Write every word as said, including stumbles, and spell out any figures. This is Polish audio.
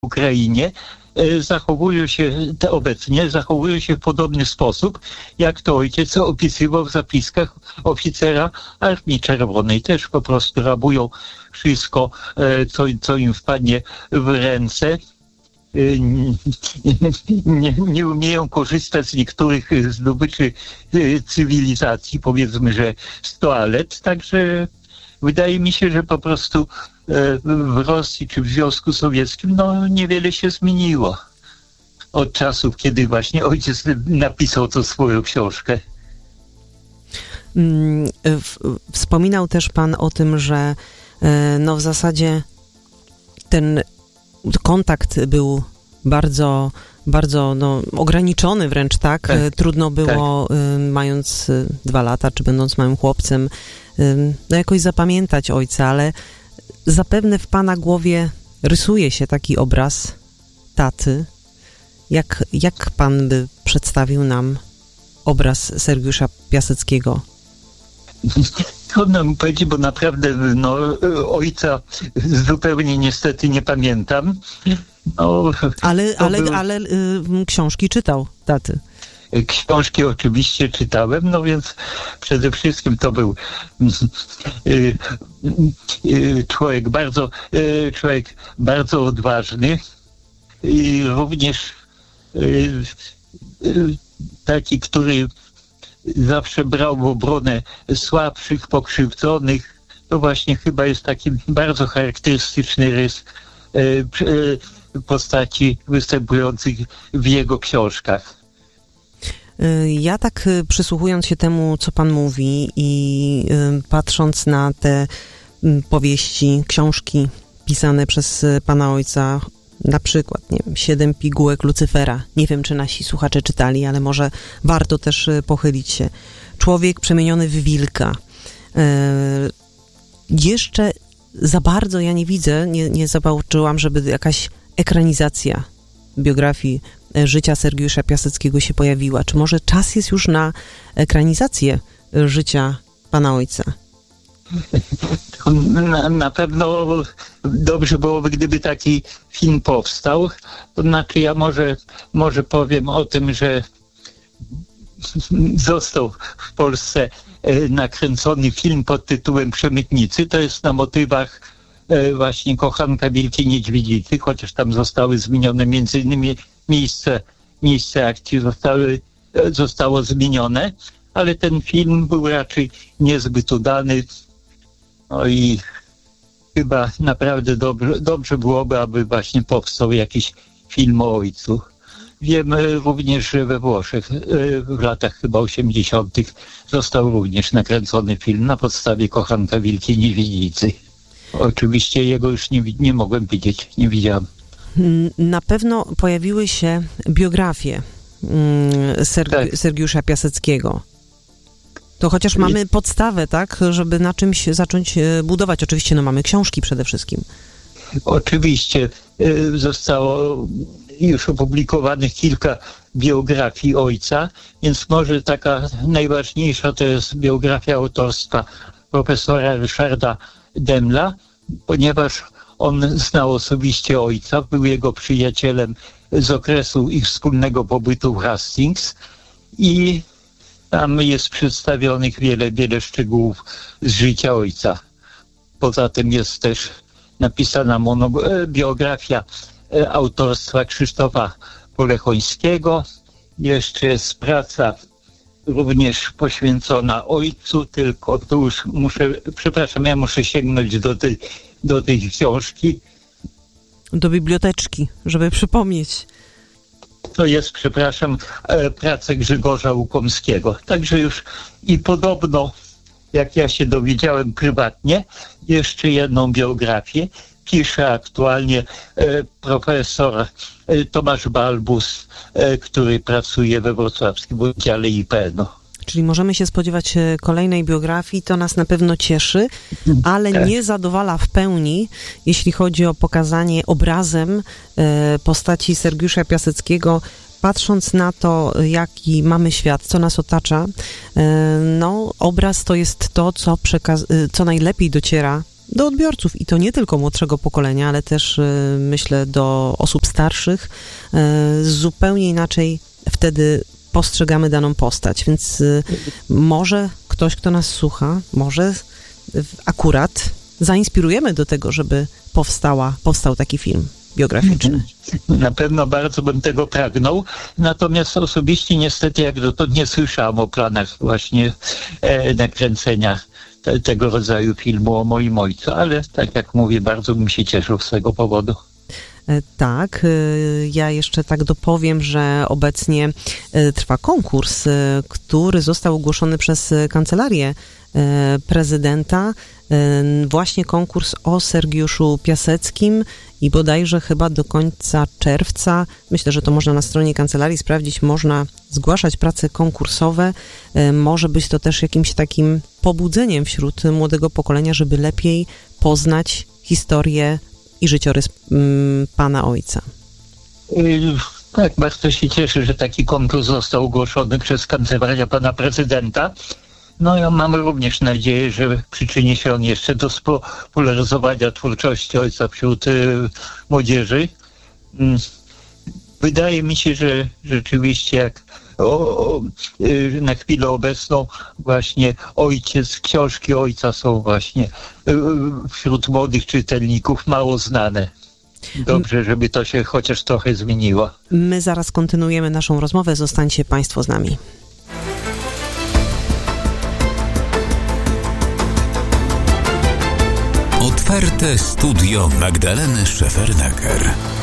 Ukrainie zachowują się, te obecnie zachowują się w podobny sposób, jak to ojciec opisywał w zapiskach oficera Armii Czerwonej. Też po prostu rabują wszystko, co, co im wpadnie w ręce. Nie, nie umieją korzystać z niektórych zdobyczy cywilizacji, powiedzmy, że z toalet. Także wydaje mi się, że po prostu w Rosji czy w Związku Sowieckim no niewiele się zmieniło od czasów, kiedy właśnie ojciec napisał tą swoją książkę. Wspominał też pan o tym, że no w zasadzie ten kontakt był bardzo, bardzo no, ograniczony wręcz, tak? tak Trudno było, tak. mając dwa lata, czy będąc małym chłopcem, no jakoś zapamiętać ojca, ale zapewne w pana głowie rysuje się taki obraz taty. Jak, jak pan by przedstawił nam obraz Sergiusza Piaseckiego? Trudno mi powiedzieć, bo naprawdę no, ojca zupełnie niestety nie pamiętam. No, ale ale, był... ale y, książki czytał taty. Książki oczywiście czytałem, no więc przede wszystkim to był y, y, człowiek bardzo y, człowiek bardzo odważny i również y, y, taki, który zawsze brał w obronę słabszych, pokrzywdzonych. To właśnie chyba jest taki bardzo charakterystyczny rys y, y, postaci występujących w jego książkach. Ja tak przysłuchując się temu, co pan mówi i patrząc na te powieści, książki pisane przez pana ojca, na przykład, nie wiem, Siedem pigułek Lucyfera. Nie wiem, czy nasi słuchacze czytali, ale może warto też pochylić się. Człowiek przemieniony w wilka. Jeszcze za bardzo ja nie widzę, nie, nie zobaczyłam, żeby jakaś ekranizacja biografii życia Sergiusza Piaseckiego się pojawiła. Czy może czas jest już na ekranizację życia pana ojca? Na, na pewno dobrze byłoby, gdyby taki film powstał. To znaczy ja może, może powiem o tym, że został w Polsce nakręcony film pod tytułem Przemytnicy. To jest na motywach właśnie Kochanka Wielkiej Niedźwiedzicy, chociaż tam zostały zmienione między innymi miejsce, miejsce akcji zostały, zostało zmienione, ale ten film był raczej niezbyt udany. No i chyba naprawdę dobrze, dobrze byłoby, aby właśnie powstał jakiś film o ojcu. Wiem również, że we Włoszech w latach chyba osiemdziesiątych został również nakręcony film na podstawie Kochanka Wielkiej Niedźwiedzicy. Oczywiście jego już nie, nie mogłem widzieć, nie widziałem. Na pewno pojawiły się biografie Sergi- tak. Sergiusza Piaseckiego. To chociaż mamy podstawę, tak, żeby na czymś zacząć budować. Oczywiście, no mamy książki przede wszystkim. Oczywiście zostało już opublikowanych kilka biografii ojca, więc może taka najważniejsza to jest biografia autorstwa profesora Ryszarda Demla, ponieważ on znał osobiście ojca, był jego przyjacielem z okresu ich wspólnego pobytu w Hastings i tam jest przedstawionych wiele, wiele szczegółów z życia ojca. Poza tym jest też napisana mono- biografia autorstwa Krzysztofa Polechońskiego. Jeszcze jest praca również poświęcona ojcu, tylko to już muszę, przepraszam, ja muszę sięgnąć do tej, do tej książki. Do biblioteczki, żeby przypomnieć. To jest, przepraszam, praca Grzegorza Łukomskiego. Także już i podobno, jak ja się dowiedziałem prywatnie, jeszcze jedną biografię pisze aktualnie profesor Tomasz Balbus, który pracuje we Wrocławskim Wydziale I P N u. Czyli możemy się spodziewać kolejnej biografii, to nas na pewno cieszy, ale tak. nie zadowala w pełni, jeśli chodzi o pokazanie obrazem postaci Sergiusza Piaseckiego, patrząc na to, jaki mamy świat, co nas otacza. No, obraz to jest to, co, przekaz- co najlepiej dociera do odbiorców i to nie tylko młodszego pokolenia, ale też myślę do osób starszych. Zupełnie inaczej wtedy postrzegamy daną postać, więc może ktoś, kto nas słucha, może akurat zainspirujemy do tego, żeby powstała, powstał taki film biograficzny. Na pewno bardzo bym tego pragnął, natomiast osobiście niestety jak dotąd nie słyszałem o planach właśnie e, nakręcenia te, tego rodzaju filmu o moim ojcu, ale tak jak mówię, bardzo bym się cieszył z tego powodu. Tak, ja jeszcze tak dopowiem, że obecnie trwa konkurs, który został ogłoszony przez Kancelarię Prezydenta, właśnie konkurs o Sergiuszu Piaseckim i bodajże chyba do końca czerwca, myślę, że to można na stronie kancelarii sprawdzić, można zgłaszać prace konkursowe, może być to też jakimś takim pobudzeniem wśród młodego pokolenia, żeby lepiej poznać historię i życiorys m, pana ojca. Tak, bardzo się cieszę, że taki konkurs został ogłoszony przez Kancelarię pana prezydenta. No ja mam również nadzieję, że przyczyni się on jeszcze do spopularyzowania twórczości ojca wśród y, młodzieży. Wydaje mi się, że rzeczywiście jak o, o, y, na chwilę obecną właśnie ojciec, książki ojca są właśnie y, wśród młodych czytelników mało znane. Dobrze, żeby to się chociaż trochę zmieniło. My zaraz kontynuujemy naszą rozmowę, zostańcie państwo z nami. Otwarte studio Magdaleny Szefernaker.